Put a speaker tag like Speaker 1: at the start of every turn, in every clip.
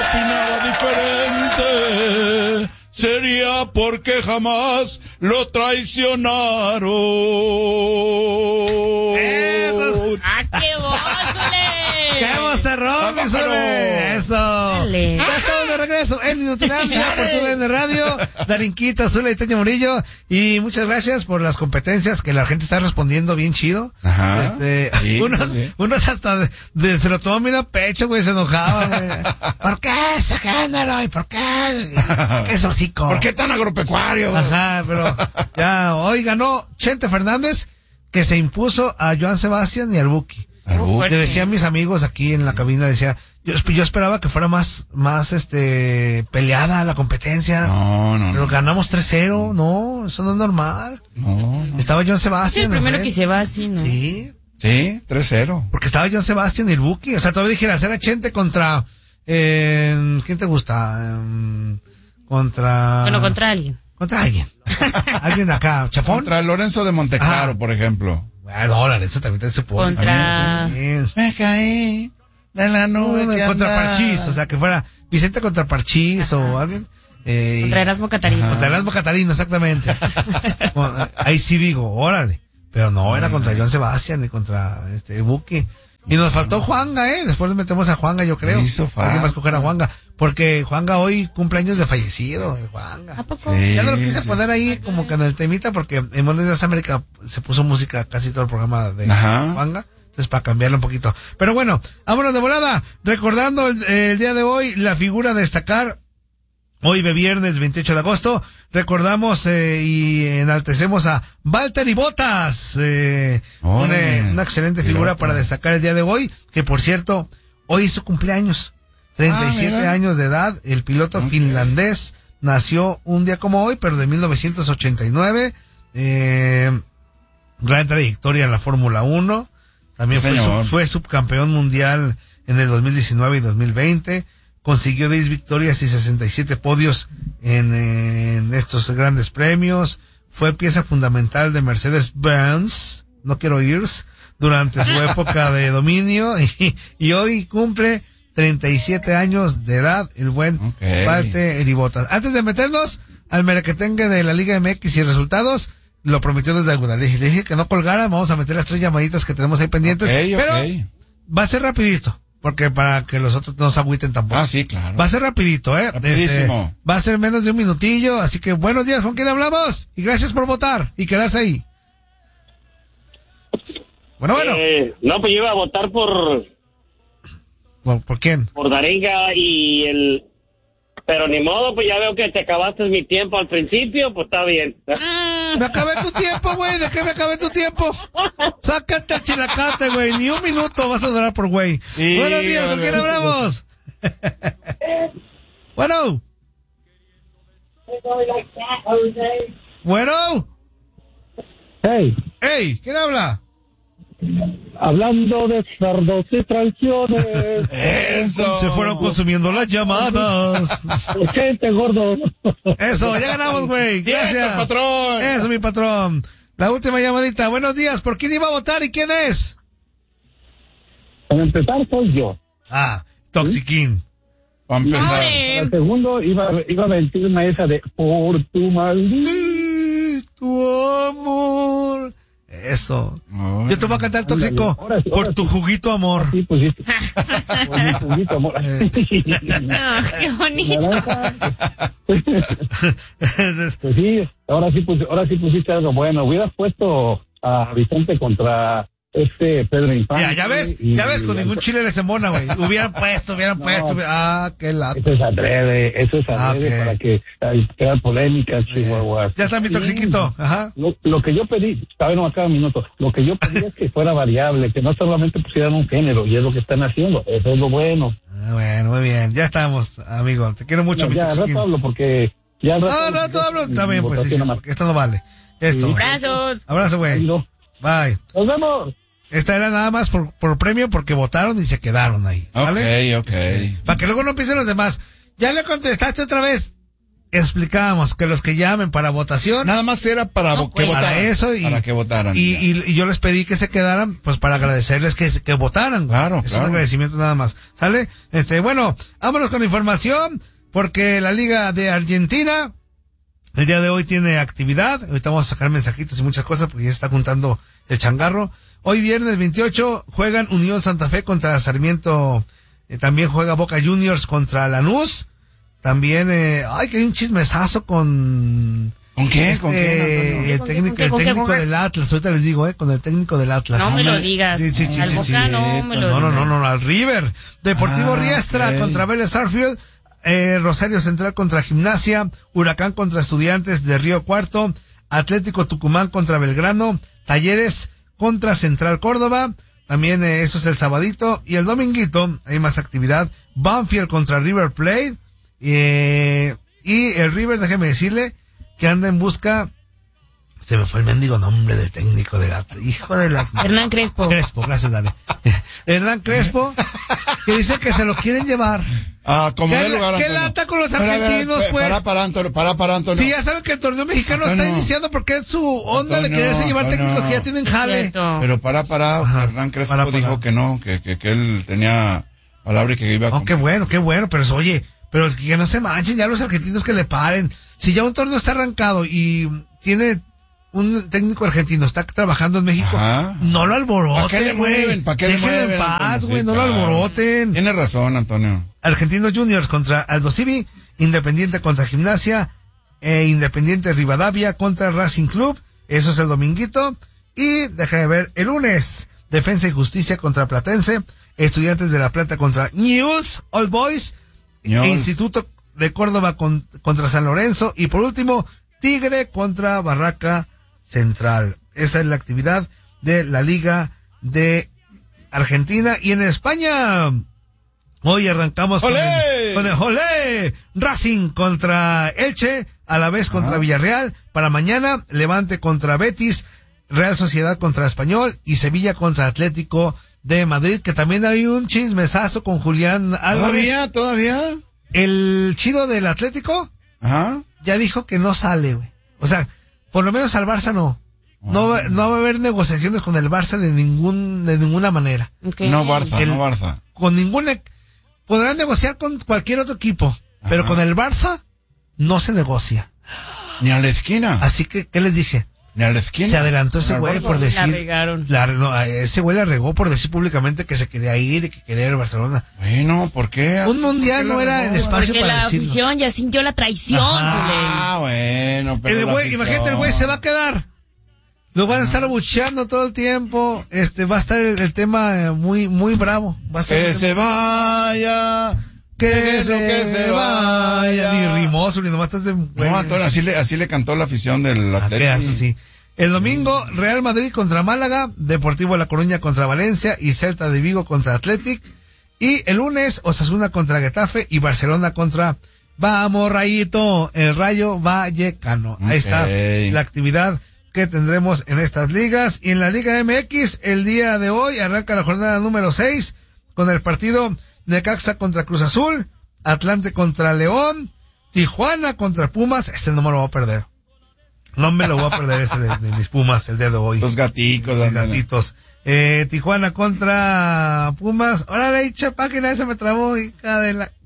Speaker 1: opinaba diferente, sería porque jamás lo traicionaron.
Speaker 2: ¡Ah, qué voz, Zule!
Speaker 3: ¡Qué vocerrón, mi Zule! ¡Eso!
Speaker 2: Dale.
Speaker 3: Ya estamos de regreso en Inutilancia por TUDN Radio, Darinquita, Zule y Toño Murillo. Y muchas gracias por las competencias que la gente está respondiendo bien chido.
Speaker 1: Ajá. Sí,
Speaker 3: unos hasta se lo tomaban bien a pecho, güey, se enojaban, güey. ¿Por qué ese género? ¿Y por qué? ¿Por qué ese hocico?
Speaker 1: ¿Por qué tan agropecuario?
Speaker 3: Ajá, pero ya hoy ganó Chente Fernández, que se impuso a Joan Sebastián y al Buki. Le decía a mis amigos aquí en la cabina, decía, yo esperaba que fuera más peleada la competencia.
Speaker 1: No.
Speaker 3: Pero ganamos 3-0, no, eso no es normal.
Speaker 1: No.
Speaker 3: Estaba Joan
Speaker 2: Es
Speaker 3: Sebastián.
Speaker 2: el primero que se va así, ¿no?
Speaker 3: Sí.
Speaker 1: Sí, 3-0.
Speaker 3: Porque estaba Joan Sebastián y el Buki. O sea, todavía dijeras, era Chente contra, ¿quién te gusta? Contra
Speaker 2: alguien.
Speaker 3: Contra alguien. Alguien de acá, Chafón.
Speaker 1: Contra Lorenzo de Monteclaro, por ejemplo.
Speaker 3: Dólares, eso también te supo.
Speaker 2: Contra...
Speaker 1: Me caí de la nube.
Speaker 3: Contra Parchís, o sea, que fuera Vicente contra Parchís o alguien.
Speaker 2: Contra Erasmo Catarino.
Speaker 3: Contra Erasmo Catarino, exactamente. Ahí sí digo, órale. Pero no, era contra Joan Sebastián y contra Buki. Y nos faltó Juanga, Después le metemos a Juanga, yo creo.
Speaker 1: Hizo falta.
Speaker 3: Alguien va a escoger a Juanga. Porque Juanga hoy cumple años de fallecido, Juanga.
Speaker 2: ¿A poco?
Speaker 1: Sí,
Speaker 3: Ya no lo quise poner ahí como que en el temita porque en Buenos Días América se puso música casi todo el programa de Juanga. Entonces para cambiarlo un poquito. Pero bueno, vámonos de volada. Recordando el día de hoy, la figura a destacar. Hoy de viernes 28 de agosto, recordamos y enaltecemos a Valtteri Bottas, una excelente figura para destacar el día de hoy, que por cierto, hoy es su cumpleaños, 37 años de edad, el piloto finlandés nació un día como hoy, pero de 1989, gran trayectoria en la Fórmula 1, también fue subcampeón mundial en el 2019 y 2020, consiguió 10 victorias y 67 podios en estos grandes premios. Fue pieza fundamental de Mercedes-Benz, no quiero irs, durante su época de dominio y hoy cumple 37 años de edad el buen Valtteri Bottas. Antes de meternos al merequetengue de la Liga MX y resultados, lo prometió desde alguna. Le dije que no colgara, vamos a meter las 3 llamaditas que tenemos ahí pendientes, pero va a ser rapidito. Porque para que los otros no se agüiten tampoco.
Speaker 1: Ah, sí, claro.
Speaker 3: Va a ser rapidito,
Speaker 1: Rapidísimo.
Speaker 3: Va a ser menos de un minutillo, así que buenos días, ¿con quién hablamos? Y gracias por votar y quedarse ahí. Bueno.
Speaker 4: No, pues yo iba a votar por
Speaker 3: quién?
Speaker 4: Por Daringa y el... Pero ni modo, pues ya veo que te acabaste mi tiempo al principio, pues está bien.
Speaker 3: Me acabé tu tiempo, güey. ¿De qué me acabé tu tiempo? Sácate el chilacate, güey. Ni un minuto vas a durar por güey. Buenos días, ¿con quién hablamos? Bueno. Bueno. Hey, ¿quién habla?
Speaker 5: Hablando de cerdos y traiciones.
Speaker 1: Eso.
Speaker 3: Se fueron consumiendo las llamadas.
Speaker 5: Gente, gordo.
Speaker 3: Eso, ya ganamos, güey. Gracias.
Speaker 1: Patrón.
Speaker 3: Eso, mi patrón. La última llamadita. Buenos días. ¿Por quién iba a votar y quién es?
Speaker 5: Para empezar, soy yo.
Speaker 3: Toxiquín.
Speaker 1: Para empezar.
Speaker 5: Para el segundo, iba a mentirme esa de por tu maldito
Speaker 3: amor. Eso. Yo te voy a cantar, Tóxico, por tu juguito amor.
Speaker 5: Sí, pues sí. Por mi juguito amor.
Speaker 2: Qué bonito.
Speaker 5: Pues sí, ahora sí pusiste algo bueno. Hubieras puesto a Vicente contra Pedro Infante.
Speaker 3: Ya ves, con ningún chile les embona, güey. Hubieran puesto. Qué lata.
Speaker 5: Eso es adrede para que crear polémicas, chihuahuas.
Speaker 3: Ya está mi Toxiquito. Ajá.
Speaker 5: Lo que yo pedí, todavía no acaba un minuto, lo que yo pedí es que fuera variable, que no solamente pusieran un género, y es lo que están haciendo, eso es lo bueno.
Speaker 3: Bueno, muy bien, ya estamos, amigo, te quiero mucho, mi Toxiquín.
Speaker 5: Ya, rato hablo porque... No,
Speaker 3: tú hablo, está bien, pues sí, porque esto no vale. Esto.
Speaker 2: Abrazos.
Speaker 3: Abrazo, güey. Bye.
Speaker 5: Nos vemos.
Speaker 3: Esta era nada más por premio porque votaron y se quedaron ahí, ¿vale?
Speaker 1: Ok.
Speaker 3: Para que luego no empiecen los demás. Ya le contestaste otra vez. explicábamos que los que llamen para votación.
Speaker 1: Nada más era para que votaran.
Speaker 3: Para eso
Speaker 1: para que votaran.
Speaker 3: Y yo les pedí que se quedaran, pues para agradecerles que votaran.
Speaker 1: Claro,
Speaker 3: es un agradecimiento nada más. ¿Sale? Bueno, vámonos con información, porque la Liga de Argentina el día de hoy tiene actividad. Ahorita vamos a sacar mensajitos y muchas cosas porque ya se está juntando el changarro. Hoy viernes 28 juegan Unión Santa Fe contra Sarmiento. También juega Boca Juniors contra Lanús. También, que hay un chismesazo con...
Speaker 1: ¿Con qué? ¿Con
Speaker 3: qué? El técnico del Atlas. Ahorita les digo, con el técnico del Atlas.
Speaker 2: No me lo digas.
Speaker 3: Sí,
Speaker 2: al Boca no me lo digas.
Speaker 3: No, al River. Deportivo Riestra contra Vélez Sarsfield. Rosario Central contra Gimnasia, Huracán contra Estudiantes de Río Cuarto, Atlético Tucumán contra Belgrano, Talleres contra Central Córdoba, también eso es el sabadito, y el dominguito hay más actividad, Banfield contra River Plate, y el River, déjeme decirle que anda en busca, se me fue el mendigo nombre del técnico de la, hijo de la...
Speaker 2: Hernán Crespo.
Speaker 3: Gracias, Dani. Hernán Crespo, que dice que se lo quieren llevar.
Speaker 1: Como de lugar,
Speaker 3: ¿Qué lata con los argentinos, pues?
Speaker 1: Para Antonio.
Speaker 3: Sí, ya saben que el torneo mexicano está iniciando porque es su onda de quererse llevar técnicos que ya tienen jale.
Speaker 1: Pero Hernán Crespo dijo que no, que él tenía palabra y que iba a...
Speaker 3: qué bueno, pero oye, pero que no se manchen ya los argentinos, que le paren. Si ya un torneo está arrancado y tiene un técnico argentino, está trabajando en México, no lo alboroten, güey.
Speaker 1: ¿Para qué le mueven?
Speaker 3: En paz, güey, no lo alboroten.
Speaker 1: Tienes razón, Antonio.
Speaker 3: Argentinos Juniors contra Aldo Civi, Independiente contra Gimnasia, Independiente Rivadavia contra Racing Club, eso es el dominguito. Y déjame ver, el lunes, Defensa y Justicia contra Platense, Estudiantes de La Plata contra Newell's Old Boys, Instituto de Córdoba contra San Lorenzo, y por último, Tigre contra Barraca Central. Esa es la actividad de la Liga de Argentina. Y en España, hoy arrancamos con el ¡olé! Racing contra Elche, a la vez contra Villarreal. Para mañana, Levante contra Betis, Real Sociedad contra Español y Sevilla contra Atlético de Madrid, que también hay un chismesazo con Julián Álvarez.
Speaker 1: ¿Todavía?
Speaker 3: El chido del Atlético ya dijo que no sale, güey. O sea, por lo menos al Barça no. No va a haber negociaciones con el Barça de ninguna manera.
Speaker 2: Okay.
Speaker 1: No Barça.
Speaker 3: Con ninguna... Podrán negociar con cualquier otro equipo, pero con el Barça no se negocia.
Speaker 1: Ni a la esquina.
Speaker 3: Así que, ¿qué les dije?
Speaker 1: Ni a la esquina.
Speaker 3: Se adelantó ese güey por decir...
Speaker 2: La regaron.
Speaker 3: Ese güey la regó por decir públicamente que se quería ir y que quería ir a Barcelona.
Speaker 1: Bueno, ¿por qué?
Speaker 3: Un mundial no era el espacio
Speaker 2: porque
Speaker 3: para
Speaker 2: la
Speaker 3: decirlo.
Speaker 2: afición ya sintió la traición.
Speaker 1: Bueno, pero
Speaker 3: el güey, imagínate, el güey se va a quedar. Lo van a estar abucheando todo el tiempo. Va a estar el tema muy, muy bravo. Va a estar
Speaker 1: que se vaya.
Speaker 3: Que se vaya. Ni rimoso, ni nomás estás de...
Speaker 1: No, Antonio, así le cantó la afición del Atlético.
Speaker 3: Sí. El domingo, Real Madrid contra Málaga, Deportivo La Coruña contra Valencia y Celta de Vigo contra Athletic. Y el lunes, Osasuna contra Getafe y Barcelona contra... Vamos, Rayito, el Rayo Vallecano. Ahí está la actividad que tendremos en estas ligas. Y en la Liga MX, el día de hoy arranca la jornada número 6 con el partido Necaxa contra Cruz Azul, Atlante contra León, Tijuana contra Pumas. No me lo voy a perder. No me lo voy a perder ese de mis Pumas el día de hoy.
Speaker 1: Los gatitos.
Speaker 3: Tijuana contra Pumas. Órale, hincha página, esa me trabó, hija de la...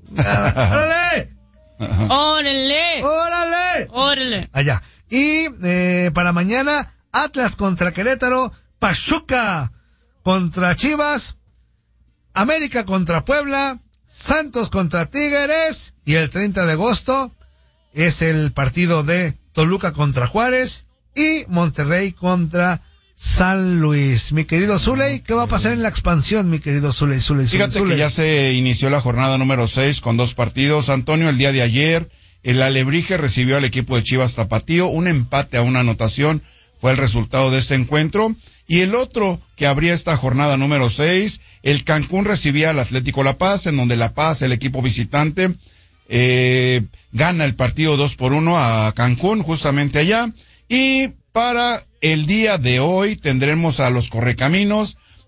Speaker 3: ¡Órale! Allá. Y para mañana, Atlas contra Querétaro, Pachuca contra Chivas, América contra Puebla, Santos contra Tigres, y el 30 de agosto es el partido de Toluca contra Juárez y Monterrey contra San Luis. Mi querido Zuley, ¿qué va a pasar en la expansión, mi querido Zuley?
Speaker 1: Fíjate que ya se inició la jornada número 6 con 2 partidos. Antonio, el día de ayer, el Alebrije recibió al equipo de Chivas Tapatío. Un empate a una anotación fue el resultado de este encuentro. Y el otro que abría esta jornada número 6, el Cancún recibía al Atlético La Paz, en donde La Paz, el equipo visitante, gana el partido 2-1 a Cancún, justamente allá. Y para el día de hoy tendremos a los Correcaminos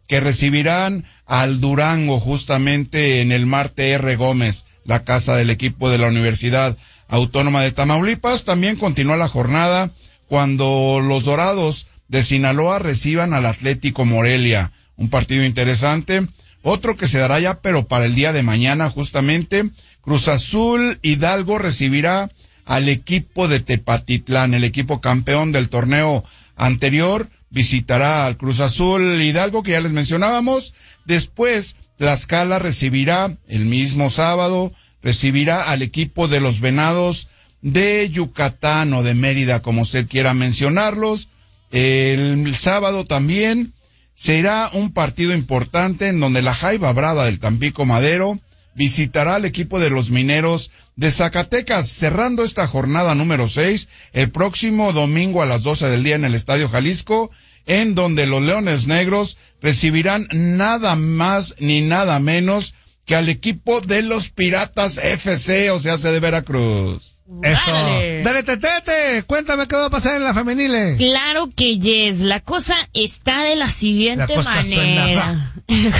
Speaker 1: que recibirán al Durango justamente en el Marte R. Gómez, la casa del equipo de la Universidad Autónoma de Tamaulipas. También continúa la jornada cuando los Dorados de Sinaloa reciban al Atlético Morelia, un partido interesante. Otro que se dará ya, pero para el día de mañana justamente, Cruz Azul Hidalgo recibirá al equipo de Tepatitlán, el equipo campeón del torneo anterior, visitará al Cruz Azul Hidalgo, que ya les mencionábamos. Después, Tlaxcala recibirá el mismo sábado, recibirá al equipo de los Venados de Yucatán o de Mérida, como usted quiera mencionarlos. El sábado también será un partido importante en donde la Jaiba Brava del Tampico Madero visitará al equipo de los Mineros de Zacatecas, cerrando esta jornada número 6, el próximo domingo a las 12 del día en el Estadio Jalisco, en donde los Leones Negros recibirán nada más ni nada menos que al equipo de los Piratas FC, o sea, de Veracruz.
Speaker 3: Eso. Dale, Tetete, cuéntame qué va a pasar en la femenil.
Speaker 2: Claro que yes, la cosa está de la siguiente manera.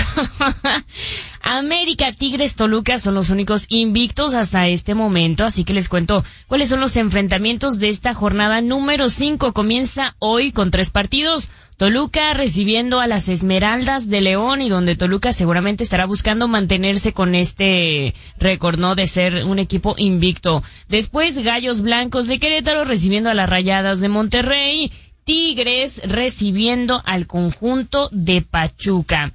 Speaker 2: América, Tigres, Toluca son los únicos invictos hasta este momento, así que les cuento cuáles son los enfrentamientos de esta jornada número 5. Comienza hoy con 3 partidos. Toluca recibiendo a las Esmeraldas de León, y donde Toluca seguramente estará buscando mantenerse con este récord, ¿no?, de ser un equipo invicto. Después, Gallos Blancos de Querétaro recibiendo a las Rayadas de Monterrey. Tigres recibiendo al conjunto de Pachuca.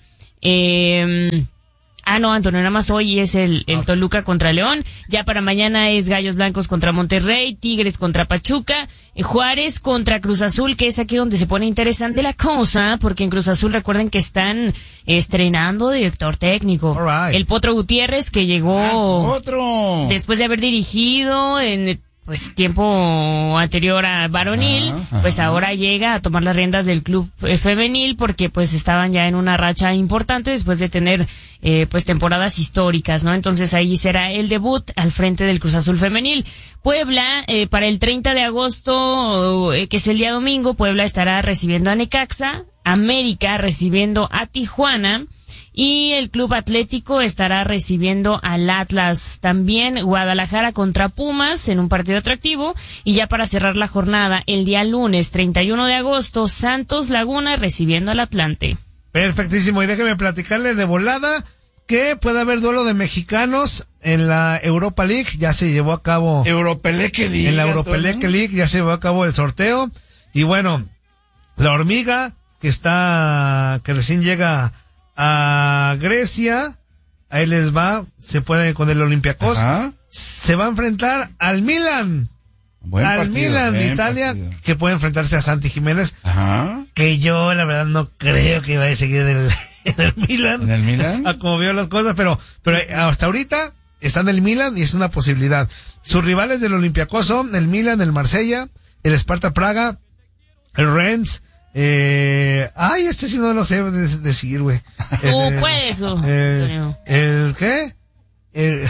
Speaker 2: No, Antonio, nada más hoy es el Toluca contra León. Ya para mañana es Gallos Blancos contra Monterrey, Tigres contra Pachuca, Juárez contra Cruz Azul, que es aquí donde se pone interesante la cosa, porque en Cruz Azul recuerden que están estrenando director técnico.
Speaker 3: Right.
Speaker 2: El Potro Gutiérrez, que llegó después de haber dirigido en tiempo anterior a varonil, pues ahora llega a tomar las riendas del club femenil, porque pues estaban ya en una racha importante después de tener pues temporadas históricas, ¿no? Entonces ahí será el debut al frente del Cruz Azul femenil. Puebla, para el 30 de agosto, que es el día domingo, Puebla estará recibiendo a Necaxa, América recibiendo a Tijuana, y el Club Atlético estará recibiendo al Atlas. También Guadalajara contra Pumas en un partido atractivo. Y ya para cerrar la jornada, el día lunes 31 de agosto, Santos Laguna recibiendo al Atlante.
Speaker 3: Perfectísimo, y déjeme platicarle de volada que puede haber duelo de mexicanos en la Europa League. Ya se llevó a cabo
Speaker 1: Europeleque League.
Speaker 3: En la Europeleque League ya se llevó a cabo el sorteo. Y bueno, la Hormiga, que recién llega a Grecia, ahí les va, se puede con el Olympiacos.
Speaker 1: Ajá.
Speaker 3: Se va a enfrentar al Milan. Milan de Italia, que puede enfrentarse a Santi Jiménez.
Speaker 1: Ajá.
Speaker 3: Que yo la verdad no creo que vaya a seguir en el Milan.
Speaker 1: ¿En el Milan?
Speaker 3: A como veo las cosas, pero hasta ahorita está en el Milan y es una posibilidad. Sus rivales del Olympiacos son el Milan, el Marsella, el Sparta Praga, el Rennes. Este sí no lo sé de seguir, güey.
Speaker 2: Puedes,
Speaker 3: ¿El qué? El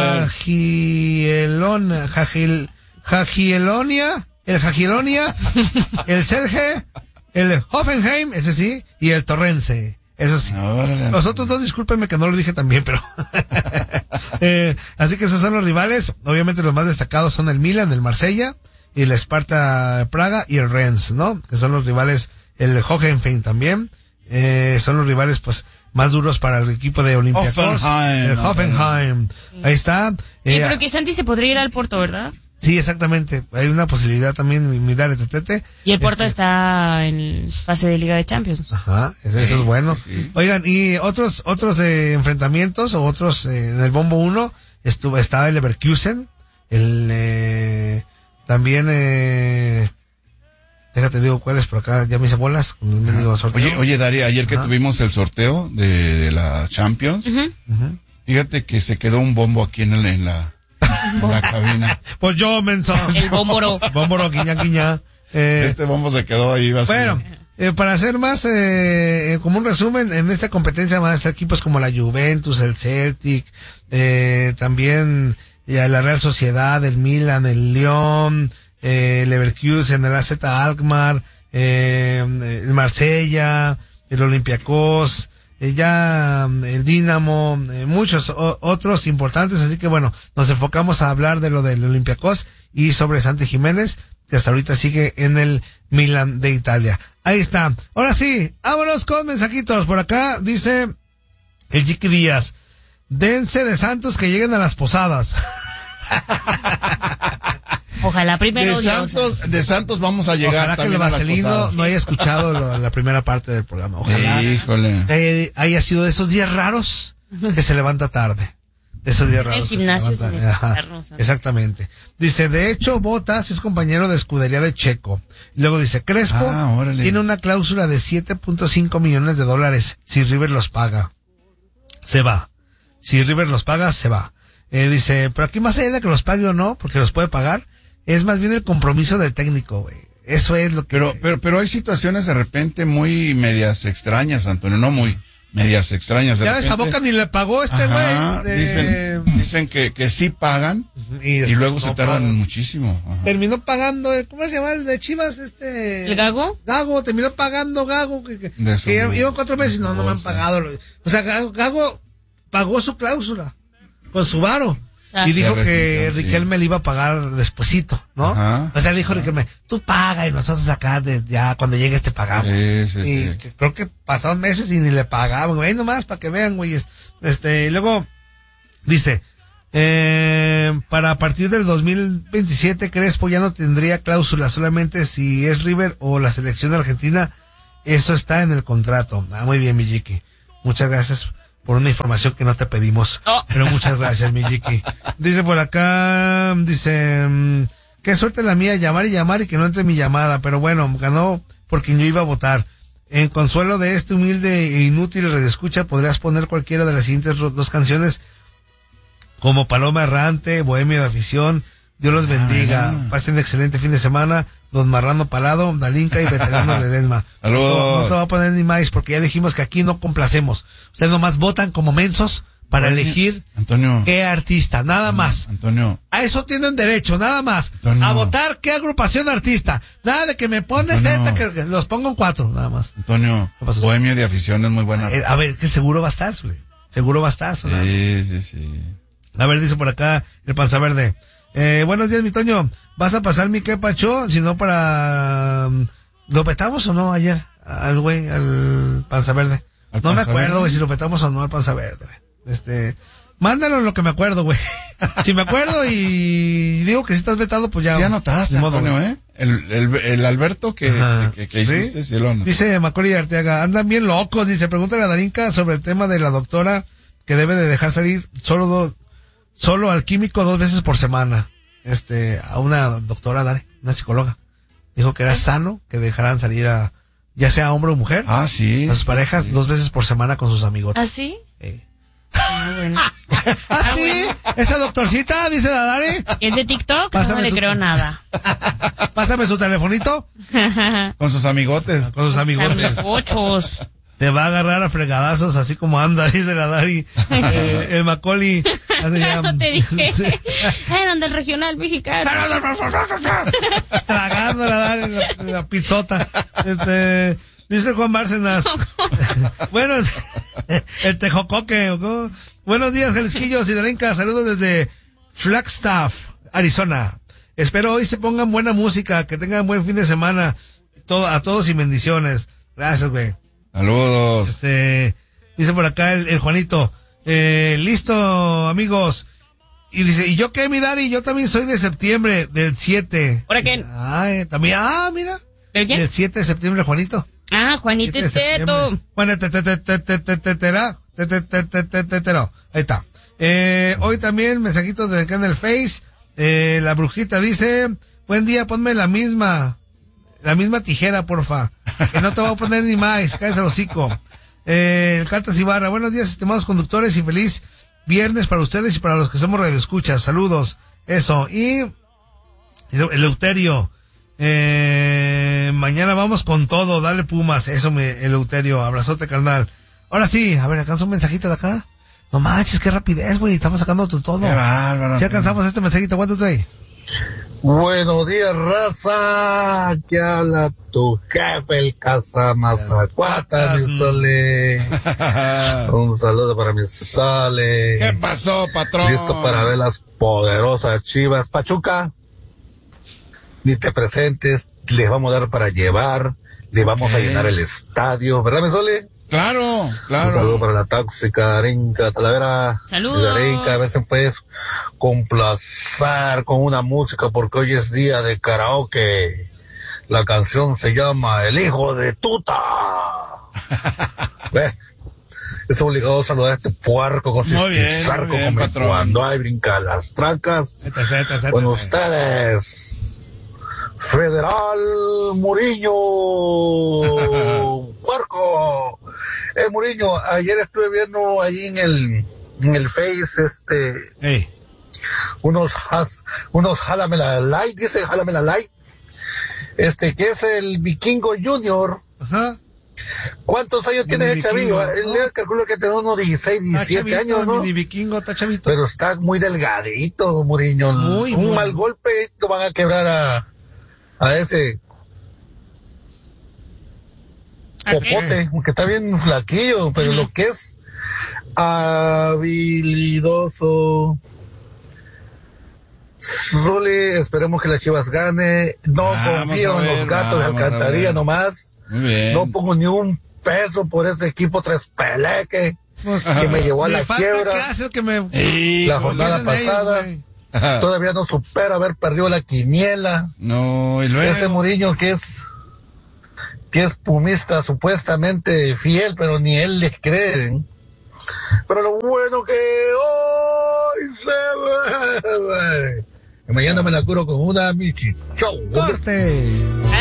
Speaker 3: Jagiellonia, el Celje, el Hoffenheim, ese sí, y el Torrense, eso sí. Los otros dos, discúlpenme que no lo dije también, pero así que esos son los rivales. Obviamente los más destacados son el Milan, el Marsella, y el Sparta Praga y el Rennes, ¿no? Que son los rivales, el Hoffenheim también, son los rivales pues más duros para el equipo de Olympiacos. El Hoffenheim. Ahí está.
Speaker 2: Pero que Santi se podría ir al Porto, ¿verdad?
Speaker 3: Sí, exactamente. Hay una posibilidad también, mirar el Tetete.
Speaker 2: Y el Porto está en fase de Liga de Champions.
Speaker 3: Ajá, eso es bueno. Sí. Oigan, y otros enfrentamientos o otros en el Bombo 1 estaba el Leverkusen, también déjate digo cuáles por acá, ya me hice bolas con el mendigo sorteo.
Speaker 1: Oye, Dari, ayer que tuvimos el sorteo de la Champions, fíjate que se quedó un bombo aquí en la cabina.
Speaker 3: Pues yo, menso.
Speaker 2: El bómboro.
Speaker 3: Bómboro, guiña.
Speaker 1: Este bombo se quedó ahí vacío.
Speaker 3: Bueno, para hacer más, como un resumen, en esta competencia van a estar equipos como la Juventus, el Celtic, también la Real Sociedad, el Milan, el Lyon, el Leverkusen, el AZ Alkmaar, el Marsella, el Olympiacos, ya el Dinamo, muchos otros importantes, así que bueno, nos enfocamos a hablar de lo del Olympiacos y sobre Santi Jiménez, que hasta ahorita sigue en el Milan de Italia. Ahí está. Ahora sí, vámonos con mensajitos. Por acá dice el Chiqui Díaz, dense de Santos que lleguen a las posadas.
Speaker 2: Ojalá primero
Speaker 1: de Santos vamos a llegar.
Speaker 3: Ojalá que el Vaselino no haya escuchado la primera parte del programa. Ojalá haya sido de esos días raros que se levanta tarde. De esos días raros.
Speaker 2: El gimnasio sin
Speaker 3: exactamente. Dice, de hecho, Bottas es compañero de escudería de Checo. Luego dice, Crespo tiene una cláusula de $7.5 millones. Si River los paga, se va. Si River los paga, se va. Dice, pero aquí más allá de que los pague o no, porque los puede pagar, es más bien el compromiso del técnico, güey. Eso es lo que...
Speaker 1: Pero hay situaciones de repente muy medias extrañas, Antonio, no muy medias extrañas.
Speaker 3: Ya esa Boca ni le pagó güey.
Speaker 1: Dicen que sí pagan y luego se tardan muchísimo. Ajá.
Speaker 3: Terminó pagando, ¿cómo se llama el de Chivas?
Speaker 2: ¿El Gago?
Speaker 3: Gago, terminó pagando Gago, que iban 4 meses y no me han pagado. O sea, Gago pagó su cláusula con su varo. Y dijo que Riquelme le iba a pagar despuesito, ¿no? Ajá, o sea, le dijo Riquelme, tú paga y nosotros acá ya cuando llegues te pagamos. Y creo que pasaron meses y ni le pagaban, güey, nomás para que vean, güeyes. Luego dice, para a partir del 2027 Crespo ya no tendría cláusula, solamente si es River o la selección de Argentina, eso está en el contrato. Muy bien, mi Jiki. Muchas gracias por una información que no te pedimos. Pero muchas gracias, mi Jiki. Dice por acá, qué suerte la mía, llamar y que no entre mi llamada. Pero bueno, ganó por quien yo iba a votar. En consuelo de este humilde e inútil radioescucha, podrías poner cualquiera de las siguientes 2 canciones, como Paloma Errante, Bohemio de Afición, Dios los bendiga. Pasen un excelente fin de semana. Don Marrano Palado, Dalinka y Veterano Ledesma. No se va a poner ni más porque ya dijimos que aquí no complacemos. Ustedes nomás votan como mensos para elegir qué artista, nada más.
Speaker 1: Antonio.
Speaker 3: A eso tienen derecho, nada más. Antonio. A votar qué agrupación artista. Nada de que me pones que los pongo en 4, nada más.
Speaker 1: Antonio, Bohemio de Afición es muy buena.
Speaker 3: A ver, que seguro va a estar, seguro va a estar.
Speaker 1: Sí.
Speaker 3: A ver, dice por acá el Panza Verde. Buenos días, mi Toño. ¿Vas a pasar mi qué pacho? Si no para... ¿Lo petamos o no ayer? Al Panza Verde. No me acuerdo, güey, si lo petamos o no al Panza Verde, güey. Mándalo en lo que me acuerdo, güey. Si me acuerdo y digo que si estás vetado, pues ya...
Speaker 1: Sí anotaste, Antonio, El Alberto que hiciste, sí lo anoté.
Speaker 3: Dice Macaulay Arteaga, andan bien locos, dice, pregúntale a Darinka sobre el tema de la doctora que debe de dejar salir solo al químico 2 veces por semana. A una doctora, una psicóloga. Dijo que era sano que dejaran salir ya sea hombre o mujer.
Speaker 1: Sí.
Speaker 3: A sus parejas 2 veces por semana con sus amigos.
Speaker 2: ¿Ah, sí?
Speaker 3: Bueno. Sí, esa doctorcita, dice la Dari.
Speaker 2: ¿Es de TikTok? No le creo nada.
Speaker 3: Pásame su telefonito.
Speaker 1: Con sus amigotes.
Speaker 3: Con sus amigotes.
Speaker 2: Amigochos.
Speaker 3: Te va a agarrar a fregadazos así como anda, dice la Dari. El Macaulay.
Speaker 2: No te dije. Eran del regional mexicano.
Speaker 3: Tragando la Dari la pizzota. Dice Juan Bárcenas. Bueno, el Tejocoque. Buenos días, Jalisquillos y Darinka. Saludos desde Flagstaff, Arizona. Espero hoy se pongan buena música, que tengan buen fin de semana. A todos y bendiciones. Gracias, güey.
Speaker 1: Saludos.
Speaker 3: Dice por acá el Juanito. Listo, amigos. Y dice, ¿y yo qué, mi Dari? Yo también soy de septiembre, del 7.
Speaker 2: ¿Por qué?
Speaker 3: También, mira.
Speaker 2: ¿Del qué?
Speaker 3: Del 7 de septiembre, Juanito.
Speaker 2: Juanito y Teto.
Speaker 3: Juanito, ahí está. Hoy también mensajitos de acá en el Face. La brujita dice, buen día, ponme la misma tijera, porfa. Que no te voy a poner ni más, cállate el hocico. El Cartas Ibarra, buenos días, estimados conductores, y feliz viernes para ustedes y para los que somos radioescuchas. Saludos. Eso. Y el Eleuterio. Mañana vamos con todo, dale Pumas. Eso, Eleuterio, abrazote, carnal. Ahora sí, a ver, ¿alcanza un mensajito de acá? No manches, qué rapidez, güey, estamos sacando todo.
Speaker 1: Qué bárbaro.
Speaker 3: Si alcanzamos este mensajito, ¿cuánto trae?
Speaker 6: Buenos días, raza. Aquí habla tu jefe, el Casamazacuata, mi Sole. Un saludo para mi Sole.
Speaker 1: ¿Qué pasó, patrón?
Speaker 6: Listo para ver las poderosas Chivas. Pachuca, ni te presentes, les vamos a dar para llevar, le vamos a llenar el estadio, ¿verdad, mi Sole?
Speaker 1: Claro, claro.
Speaker 6: Un saludo para la tóxica Arenca Talavera.
Speaker 2: Saludos.
Speaker 6: Arenca, a ver si puedes complacer con una música porque hoy es día de karaoke. La canción se llama El Hijo de Tuta. Es obligado a saludar a este puerco con su zarco como patrón. Cuando hay brinca las trancas. Con ustedes, Federal Muriño. Puerco. Muriño, ayer estuve viendo ahí en el Face, unos Jálamela Light, dice Jálamela Light, que es el Vikingo Junior. Ajá. ¿Cuántos años tiene ese chavillo? Él calculo que tiene unos 16, 17 años, ¿no?
Speaker 3: Mini Vikingo, está chavito.
Speaker 6: Pero está muy delgadito, Muriño. Un mal golpe lo van a quebrar a ese popote, aunque está bien flaquillo, pero lo que es habilidoso. Role, esperemos que las Chivas gane. No confío en los gatos de Alcantarilla nomás. No pongo ni un peso por ese equipo tres peleque que me llevó a la quiebra la jornada pasada. Todavía no supera haber perdido la quiniela.
Speaker 1: No, y luego
Speaker 6: ese Muriño que es pumista supuestamente fiel, pero ni él le cree. Pero lo bueno que hoy se ve. Mañana me la curo con una Michi. Chau.
Speaker 3: Corte.